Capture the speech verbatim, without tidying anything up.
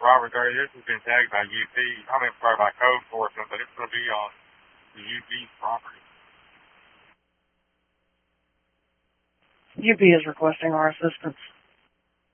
Robert there. This has been tagged by U P. I mean, sorry, by code enforcement, but it's going to be on the U P's property. U P is requesting our assistance.